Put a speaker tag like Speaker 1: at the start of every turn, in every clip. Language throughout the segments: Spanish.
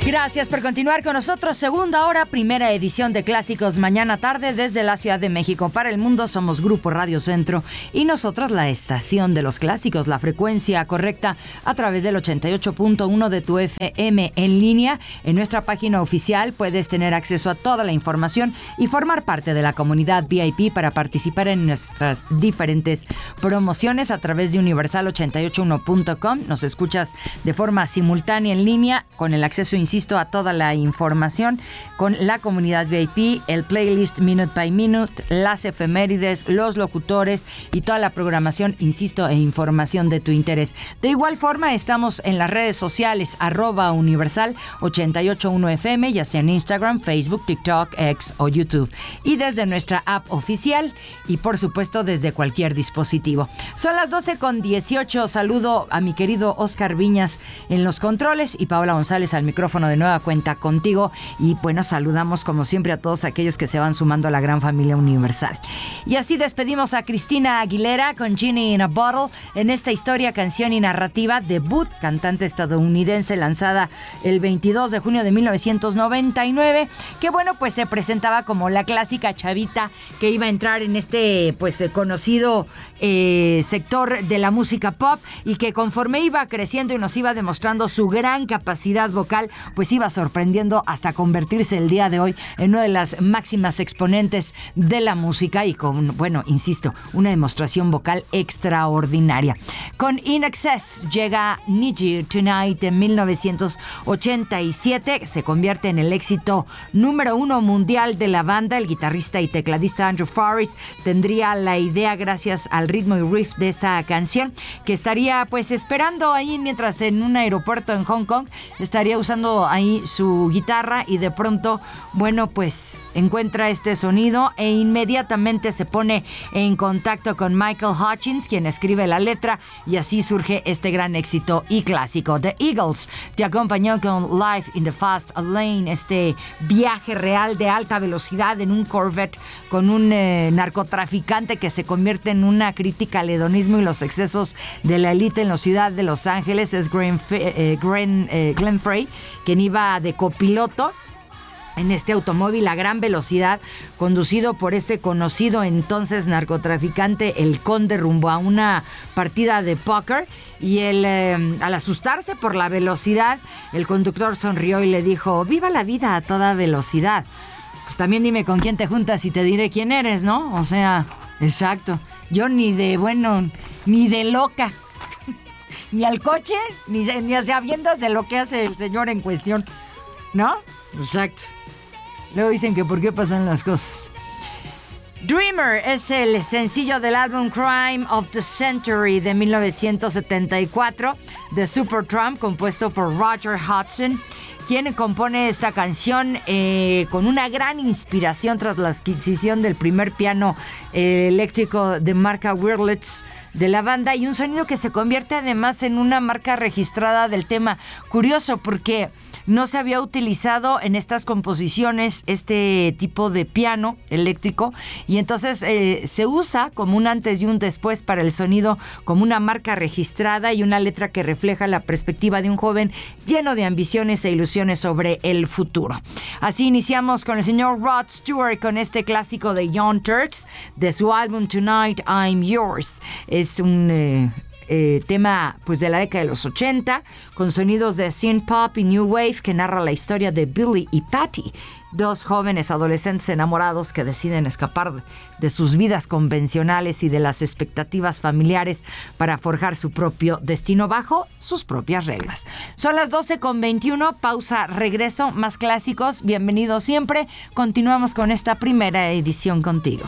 Speaker 1: Gracias por continuar con nosotros. Segunda hora, primera edición de Clásicos mañana tarde desde la Ciudad de México. Para el mundo somos Grupo Radio Centro y nosotros la estación de los clásicos, la frecuencia correcta a través del 88.1 de tu FM en línea. En nuestra página oficial puedes tener acceso a toda la información y formar parte de la comunidad VIP para participar en nuestras diferentes promociones a través de universal881.com. Nos escuchas de forma simultánea en línea con el acceso, insisto, a toda la información con la comunidad VIP, el playlist Minute by Minute, las efemérides, los locutores y toda la programación, insisto, e información de tu interés. De igual forma, estamos en las redes sociales @universal881fm, ya sea en Instagram, Facebook, TikTok, X o YouTube. Y desde nuestra app oficial y, por supuesto, desde cualquier dispositivo. Son las 12:18. Saludo a mi querido Oscar Viñas en los controles y Paola González al micrófono de nueva cuenta contigo. Y bueno, saludamos como siempre a todos aquellos que se van sumando a la gran familia Universal. Y así despedimos a Cristina Aguilera con Genie in a Bottle en esta historia, canción y narrativa debut, cantante estadounidense, lanzada el 22 de junio de 1999, que bueno, pues se presentaba como la clásica chavita que iba a entrar en este pues conocido sector de la música pop, y que conforme iba creciendo y nos iba demostrando su gran capacidad vocal, pues iba sorprendiendo hasta convertirse el día de hoy en una de las máximas exponentes de la música y con, bueno, insisto, una demostración vocal extraordinaria. Con In Excess llega Need You Tonight en 1987, se convierte en el éxito número 1 mundial de la banda. El guitarrista y tecladista Andrew Forrest tendría la idea gracias al ritmo y riff de esta canción, que estaría pues esperando ahí mientras en un aeropuerto en Hong Kong estaría usando ahí su guitarra, y de pronto, bueno, pues encuentra este sonido e inmediatamente se pone en contacto con Michael Hutchins, quien escribe la letra, y así surge este gran éxito y clásico. The Eagles te acompañó con Life in the Fast Lane, este viaje real de alta velocidad en un Corvette con un narcotraficante que se convierte en una crítica al hedonismo y los excesos de la élite en la ciudad de Los Ángeles. Es Glenn Frey quien iba de copiloto en este automóvil a gran velocidad, conducido por este conocido entonces narcotraficante, el Conde, rumbo a una partida de póker. Y él, al asustarse por la velocidad, el conductor sonrió y le dijo: viva la vida a toda velocidad. Pues también dime con quién te juntas y te diré quién eres, ¿no? O sea, exacto. Yo ni de loca, ni al coche, ni sabiendas de lo que hace el señor en cuestión, ¿no? Exacto. Luego dicen que por qué pasan las cosas. Dreamer es el sencillo del álbum Crime of the Century de 1974 de Supertramp, compuesto por Roger Hodgson, quien compone esta canción con una gran inspiración tras la adquisición del primer piano eléctrico de marca Wurlitz de la banda, y un sonido que se convierte además en una marca registrada del tema. Curioso, porque no se había utilizado en estas composiciones este tipo de piano eléctrico, y entonces se usa como un antes y un después para el sonido, como una marca registrada y una letra que refleja la perspectiva de un joven lleno de ambiciones e ilusiones sobre el futuro. Así iniciamos con el señor Rod Stewart con este clásico de Young Turks de su álbum Tonight I'm Yours. Es un tema pues de la década de los 80, con sonidos de synth pop y new wave, que narra la historia de Billy y Patty, dos jóvenes adolescentes enamorados que deciden escapar de sus vidas convencionales y de las expectativas familiares para forjar su propio destino bajo sus propias reglas. Son las 12:21, pausa, regreso, más clásicos, bienvenidos siempre. Continuamos con esta primera edición contigo.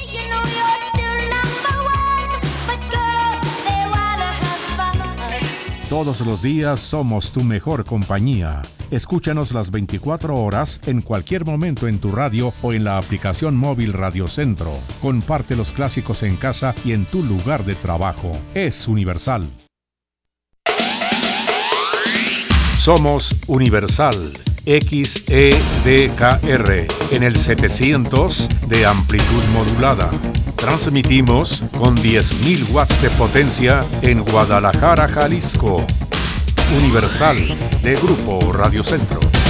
Speaker 2: Todos los días somos tu mejor compañía. Escúchanos las 24 horas en cualquier momento en tu radio o en la aplicación móvil Radio Centro. Comparte los clásicos en casa y en tu lugar de trabajo. Es Universal. Somos Universal XEDKR en el 700 de amplitud modulada. Transmitimos con 10.000 watts de potencia en Guadalajara, Jalisco. Universal, de Grupo Radio Centro.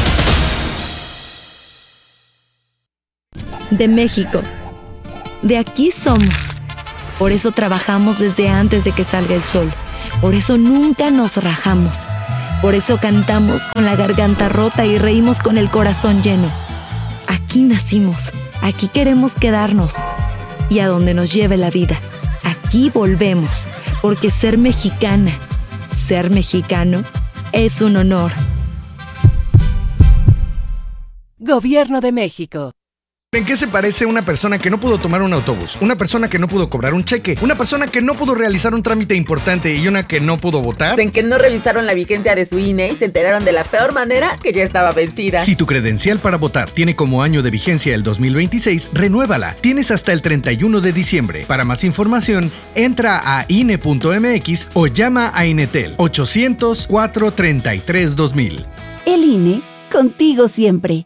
Speaker 3: de México. De aquí somos. Por eso trabajamos desde antes de que salga el sol. Por eso nunca nos rajamos. Por eso cantamos con la garganta rota y reímos con el corazón lleno. Aquí nacimos, aquí queremos quedarnos. Y a donde nos lleve la vida, aquí volvemos. Porque ser mexicana, ser mexicano, es un honor.
Speaker 4: Gobierno de México.
Speaker 5: ¿En qué se parece una persona que no pudo tomar un autobús? Una persona que no pudo cobrar un cheque, una persona que no pudo realizar un trámite importante y una que no pudo votar.
Speaker 6: En que no revisaron la vigencia de su INE y se enteraron de la peor manera que ya estaba vencida.
Speaker 5: Si tu credencial para votar tiene como año de vigencia el 2026, renuévala. Tienes hasta el 31 de diciembre. Para más información, entra a INE.mx o llama a Inetel 800-433-2000.
Speaker 7: El INE, contigo siempre.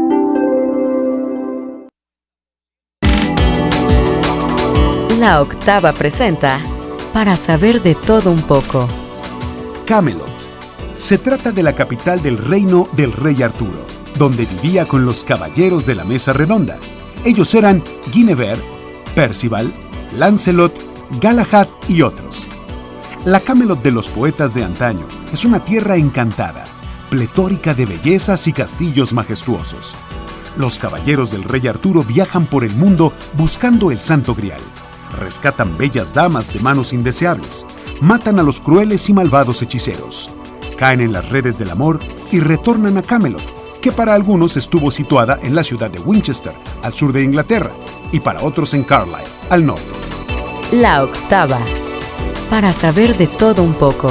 Speaker 4: La Octava presenta Para saber de todo un poco.
Speaker 8: Camelot. Se trata de la capital del reino del rey Arturo, donde vivía con los caballeros de la mesa redonda. Ellos eran Guinevere, Percival, Lancelot, Galahad y otros. La Camelot de los poetas de antaño es una tierra encantada, pletórica de bellezas y castillos majestuosos. Los caballeros del rey Arturo viajan por el mundo buscando el Santo Grial. Rescatan bellas damas de manos indeseables, matan a los crueles y malvados hechiceros, caen en las redes del amor y retornan a Camelot, que para algunos estuvo situada en la ciudad de Winchester, al sur de Inglaterra, y para otros en Carlisle, al norte.
Speaker 4: La Octava. Para saber de todo un poco.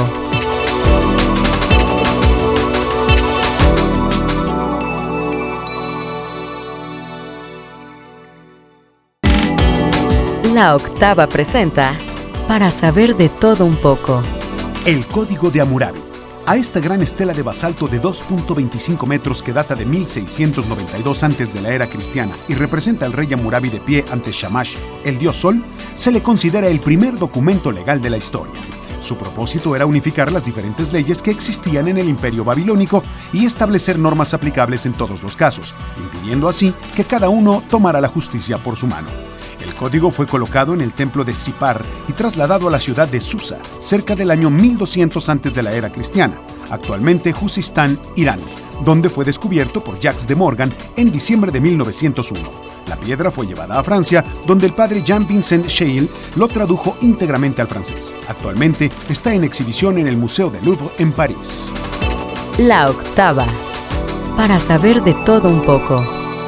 Speaker 4: La Octava presenta Para saber de todo un poco.
Speaker 8: El Código de Hammurabi. A esta gran estela de basalto de 2.25 metros que data de 1692 antes de la era cristiana y representa al rey Hammurabi de pie ante Shamash, el dios Sol, se le considera el primer documento legal de la historia. Su propósito era unificar las diferentes leyes que existían en el Imperio Babilónico y establecer normas aplicables en todos los casos, impidiendo así que cada uno tomara la justicia por su mano. El código fue colocado en el templo de Sipar y trasladado a la ciudad de Susa, cerca del año 1200 antes de la era cristiana, actualmente Juzistán, Irán, donde fue descubierto por Jacques de Morgan en diciembre de 1901. La piedra fue llevada a Francia, donde el padre Jean-Vincent Scheil lo tradujo íntegramente al francés. Actualmente está en exhibición en el Museo del Louvre en París.
Speaker 4: La Octava. Para saber de todo un poco.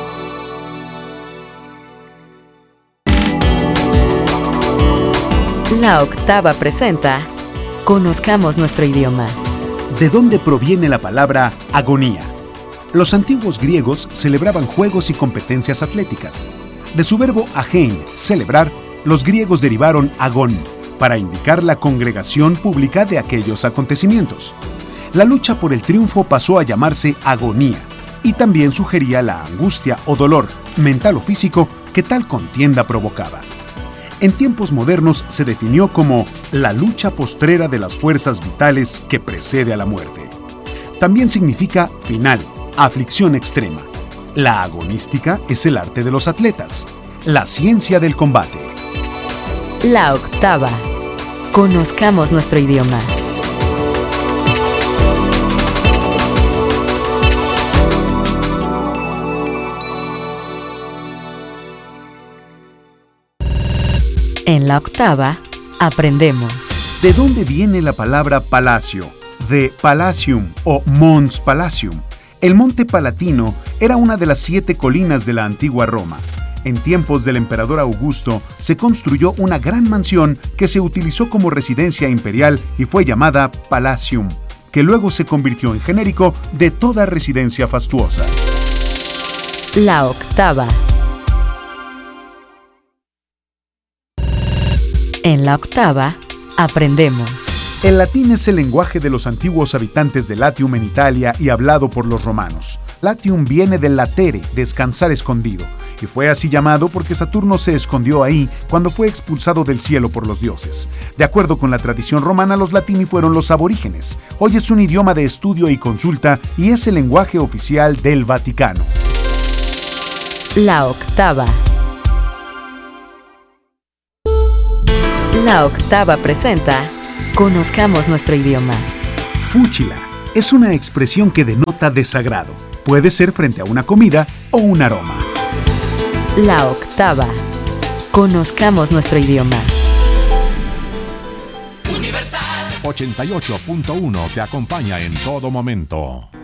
Speaker 4: La Octava presenta Conozcamos nuestro idioma.
Speaker 8: ¿De dónde proviene la palabra agonía? Los antiguos griegos celebraban juegos y competencias atléticas. De su verbo agein, celebrar, los griegos derivaron agón, para indicar la congregación pública de aquellos acontecimientos. La lucha por el triunfo pasó a llamarse agonía, y también sugería la angustia o dolor, mental o físico, que tal contienda provocaba. En tiempos modernos se definió como la lucha postrera de las fuerzas vitales que precede a la muerte. También significa final, aflicción extrema. La agonística es el arte de los atletas, la ciencia del combate.
Speaker 4: La Octava. Conozcamos nuestro idioma. En la Octava, aprendemos.
Speaker 8: ¿De dónde viene la palabra palacio? De Palatium o Mons Palatium. El Monte Palatino era una de las 7 colinas de la antigua Roma. En tiempos del emperador Augusto se construyó una gran mansión que se utilizó como residencia imperial y fue llamada Palatium, que luego se convirtió en genérico de toda residencia fastuosa.
Speaker 4: La Octava. En la Octava, aprendemos.
Speaker 8: El latín es el lenguaje de los antiguos habitantes de Latium en Italia y hablado por los romanos. Latium viene del latere, descansar escondido, y fue así llamado porque Saturno se escondió ahí cuando fue expulsado del cielo por los dioses. De acuerdo con la tradición romana, los latini fueron los aborígenes. Hoy es un idioma de estudio y consulta y es el lenguaje oficial del Vaticano.
Speaker 4: La Octava. La Octava presenta Conozcamos nuestro idioma.
Speaker 8: Fúchila es una expresión que denota desagrado. Puede ser frente a una comida o un aroma.
Speaker 4: La Octava. Conozcamos nuestro idioma.
Speaker 2: 88.1 te acompaña en todo momento.